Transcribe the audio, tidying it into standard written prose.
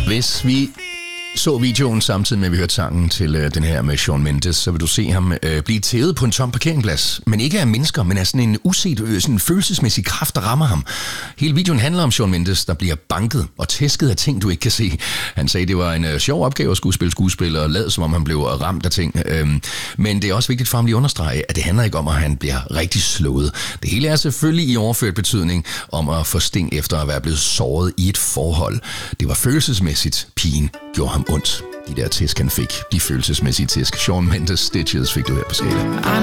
Hvis vi så videoen samtidig med, at vi hørte sangen til den her med Shawn Mendes, så vil du se ham blive tævet på en tom parkeringsplads. Men ikke af mennesker, men af sådan en uset, sådan en følelsesmæssig kraft, der rammer ham. Hele videoen handler om Shawn Mendes, der bliver banket og tæsket af ting, du ikke kan se. Han sagde, det var en sjov opgave at skulle spille skuespil og lade som om han blev ramt af ting. Men det er også vigtigt for ham lige at understrege, at det handler ikke om, at han bliver rigtig slået. Det hele er selvfølgelig i overført betydning om at få sting efter at være blevet såret i et forhold. Det var følelsesmæssigt. Pigen gjorde ham ondt. De der tæsk, han fik, de følelsesmæssige tæsk. Shawn Mendes Stitches fik du her på skala.